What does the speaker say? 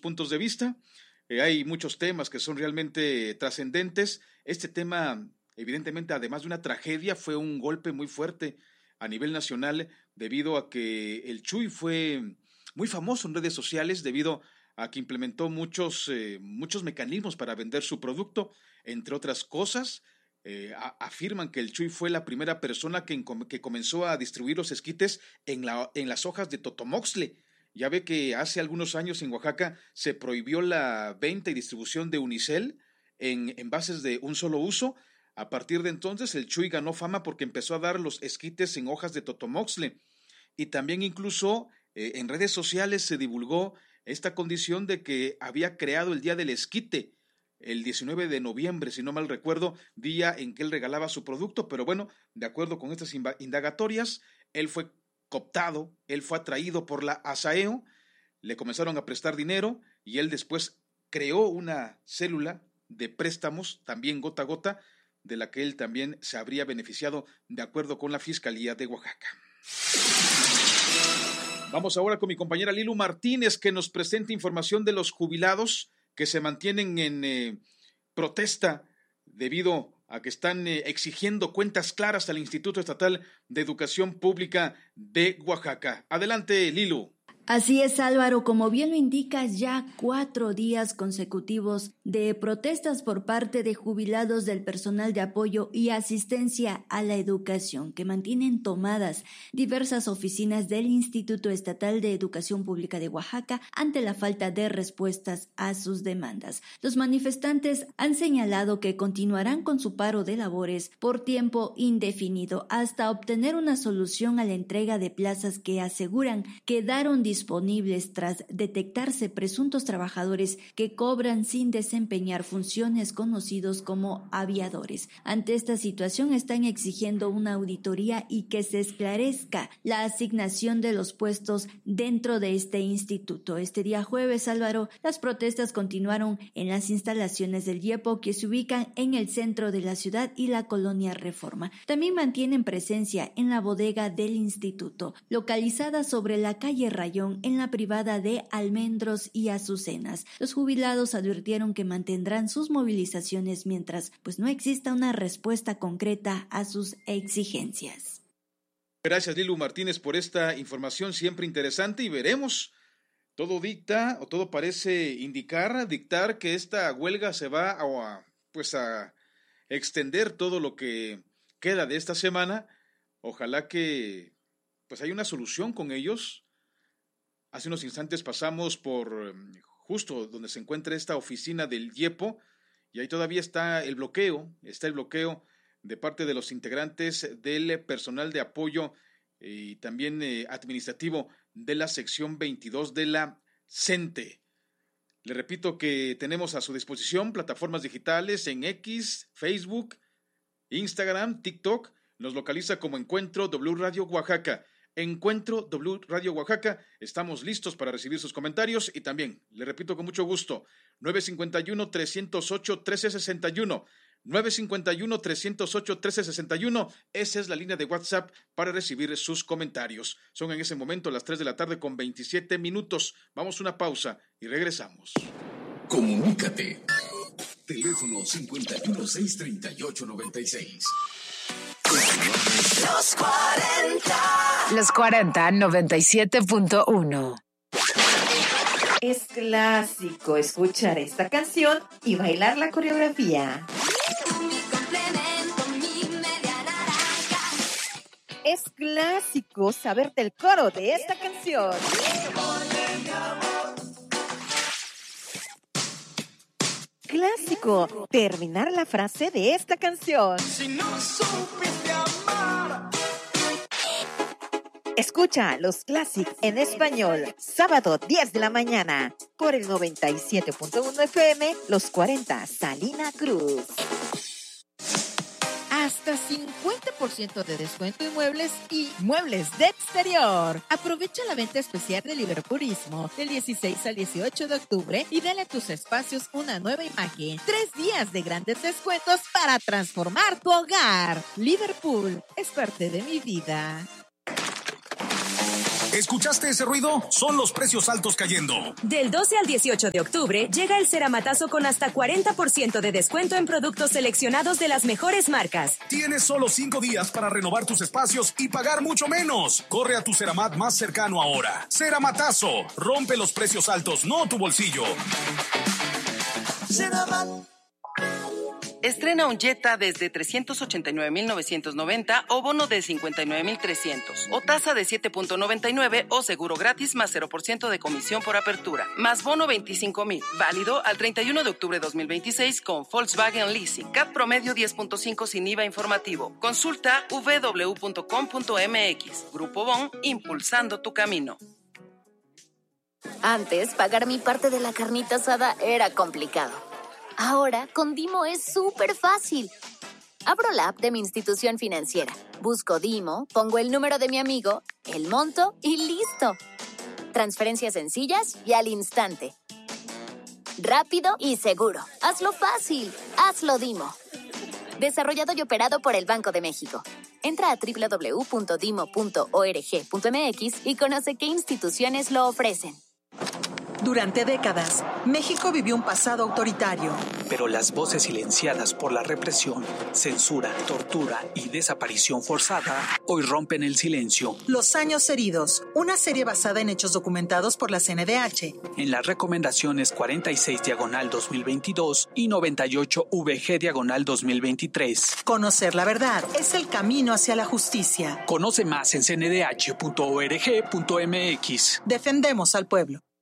puntos de vista. Hay muchos temas que son realmente trascendentes. Este tema, evidentemente, además de una tragedia, fue un golpe muy fuerte a nivel nacional debido a que el Chuy fue muy famoso en redes sociales debido a que implementó muchos mecanismos para vender su producto, entre otras cosas. Afirman que el Chuy fue la primera persona que comenzó a distribuir los esquites en las hojas de totomoxle. Ya ve que hace algunos años en Oaxaca se prohibió la venta y distribución de unicel en envases de un solo uso. A partir de entonces el Chuy ganó fama porque empezó a dar los esquites en hojas de totomoxle. Y también incluso en redes sociales se divulgó esta condición de que había creado el Día del Esquite, el 19 de noviembre, si no mal recuerdo, día en que él regalaba su producto, pero bueno, de acuerdo con estas indagatorias, él fue cooptado, él fue atraído por la ASAEO, le comenzaron a prestar dinero y él después creó una célula de préstamos, también gota a gota, de la que él también se habría beneficiado de acuerdo con la Fiscalía de Oaxaca. Vamos ahora con mi compañera Lilu Martínez, que nos presenta información de los jubilados que se mantienen en protesta debido a que están exigiendo cuentas claras al Instituto Estatal de Educación Pública de Oaxaca. Adelante, Lilu. Así es, Álvaro, como bien lo indicas, ya 4 días consecutivos de protestas por parte de jubilados del personal de apoyo y asistencia a la educación que mantienen tomadas diversas oficinas del Instituto Estatal de Educación Pública de Oaxaca ante la falta de respuestas a sus demandas. Los manifestantes han señalado que continuarán con su paro de labores por tiempo indefinido hasta obtener una solución a la entrega de plazas que aseguran quedaron disponibles tras detectarse presuntos trabajadores que cobran sin desempeñar funciones conocidos como aviadores. Ante esta situación están exigiendo una auditoría y que se esclarezca la asignación de los puestos dentro de este instituto. Este día jueves, Álvaro, las protestas continuaron en las instalaciones del IEPO que se ubican en el centro de la ciudad y la colonia Reforma. También mantienen presencia en la bodega del instituto, localizada sobre la calle Rayón en la privada de Almendros y Azucenas. Los jubilados advirtieron que mantendrán sus movilizaciones mientras no exista una respuesta concreta a sus exigencias. Gracias, Lilu Martínez, por esta información siempre interesante y veremos. Todo dicta o todo parece dictar que esta huelga se va a extender todo lo que queda de esta semana. Ojalá que haya una solución con ellos. Hace unos instantes pasamos por justo donde se encuentra esta oficina del IEPO y ahí todavía está el bloqueo de parte de los integrantes del personal de apoyo y también administrativo de la sección 22 de la CENTE. Le repito que tenemos a su disposición plataformas digitales en X, Facebook, Instagram, TikTok. Nos localiza como Encuentro W Radio Oaxaca. Encuentro W Radio Oaxaca, estamos listos para recibir sus comentarios y también, le repito con mucho gusto, 951-308-1361, 951-308-1361, esa es la línea de WhatsApp para recibir sus comentarios. Son en ese momento las 3 de la tarde con 27 minutos. Vamos a una pausa y regresamos. Comunícate. Teléfono 516-3896. Los 40 97.1. Es clásico escuchar esta canción y bailar la coreografía. Es clásico saberte el coro de esta canción. Clásico terminar la frase de esta canción. Si no supiste amar. Escucha los Classic en español, sábado 10 de la mañana, por el 97.1 FM, Los 40, Salina Cruz. Hasta 50% de descuento en muebles y muebles de exterior. Aprovecha la venta especial de Liverpoolismo del 16 al 18 de octubre y dale a tus espacios una nueva imagen. 3 días de grandes descuentos para transformar tu hogar. Liverpool es parte de mi vida. ¿Escuchaste ese ruido? Son los precios altos cayendo. Del 12 al 18 de octubre llega el ceramatazo con hasta 40% de descuento en productos seleccionados de las mejores marcas. Tienes solo 5 días para renovar tus espacios y pagar mucho menos. Corre a tu Ceramat más cercano ahora. Ceramatazo. Rompe los precios altos, no tu bolsillo. Ceramat. Estrena un Jetta desde 389,990 o bono de 59,300 o tasa de 7.99 o seguro gratis más 0% de comisión por apertura, más bono 25,000, válido al 31 de octubre de 2026 con Volkswagen Leasing. CAT promedio 10.5 sin IVA informativo. Consulta www.com.mx. Grupo Bon, impulsando tu camino. Antes, pagar mi parte de la carnita asada era complicado. Ahora, con Dimo es súper fácil. Abro la app de mi institución financiera, busco Dimo, pongo el número de mi amigo, el monto y ¡listo! Transferencias sencillas y al instante. Rápido y seguro. Hazlo fácil. Hazlo Dimo. Desarrollado y operado por el Banco de México. Entra a www.dimo.org.mx y conoce qué instituciones lo ofrecen. Durante décadas, México vivió un pasado autoritario. Pero las voces silenciadas por la represión, censura, tortura y desaparición forzada hoy rompen el silencio. Los años heridos, una serie basada en hechos documentados por la CNDH. En las recomendaciones 46/2022 y 98/VG/2023. Conocer la verdad es el camino hacia la justicia. Conoce más en cndh.org.mx. Defendemos al pueblo.